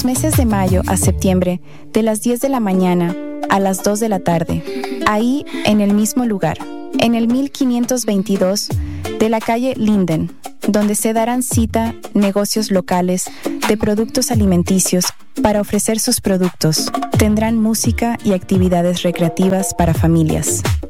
Meses de mayo a septiembre, de las 10 de la mañana a las 2 de la tarde, ahí en el mismo lugar, en el 1522 de la calle Linden, donde se darán cita negocios locales de productos alimenticios para ofrecer sus productos. Tendrán música y actividades recreativas para familias.